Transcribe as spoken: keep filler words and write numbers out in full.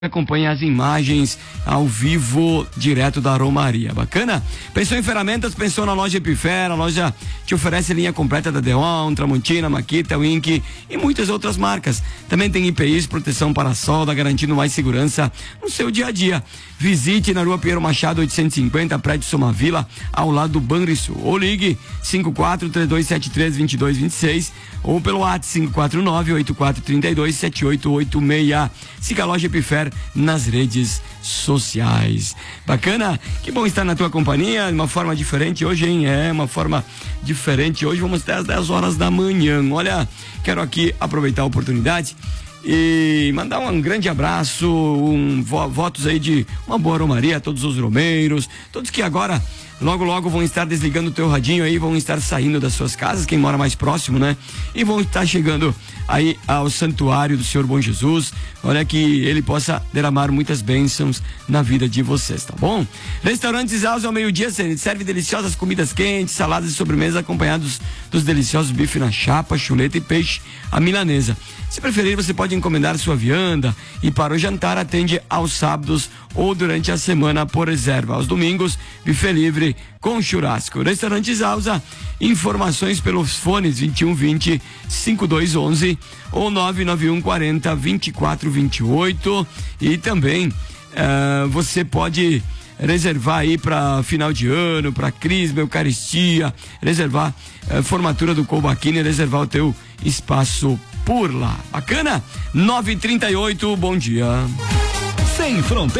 Acompanhe as imagens ao vivo, direto da Romaria. Bacana? Pensou em ferramentas? Pensou na loja Epifer. A loja te oferece linha completa da Deon, Tramontina, Makita, Wink e muitas outras marcas. Também tem I P Is, proteção para solda, garantindo mais segurança no seu dia a dia. Visite na Rua Pinheiro Machado oitocentos e cinquenta, prédio Somavila, ao lado do Banrisul. Ou ligue cinco quatro três dois sete três dois dois dois seis ou pelo WhatsApp cinco quatro nove oito quatro três dois sete oito oito seis. Siga a loja Epifer nas redes sociais. Bacana? Que bom estar na tua companhia, de uma forma diferente hoje, hein? É, uma forma diferente hoje, vamos até às dez horas da manhã. Olha, quero aqui aproveitar a oportunidade e mandar um grande abraço, um, votos aí de uma boa romaria a todos os romeiros, todos que agora logo logo vão estar desligando o teu radinho aí, vão estar saindo das suas casas, quem mora mais próximo, né? E vão estar chegando aí ao santuário do Senhor Bom Jesus. Olha, que ele possa derramar muitas bênçãos na vida de vocês, tá bom? Restaurantes Alves ao meio-dia serve deliciosas comidas quentes, saladas e sobremesas acompanhados dos deliciosos bife na chapa, chuleta e peixe à milanesa. Se preferir, você pode encomendar sua vianda e para o jantar atende aos sábados ou durante a semana por reserva. Aos domingos, buffet livre com churrasco. Restaurantes Alza, informações pelos fones vinte e um vinte, cinquenta e dois onze ou nove nove um quarenta, vinte e quatro vinte e oito. E também uh, você pode reservar aí para final de ano, para Crisma, Eucaristia, reservar uh, formatura do Colbaquini, reservar o teu espaço por lá. Bacana? nove e trinta e oito, bom dia. Sem Fronteiras.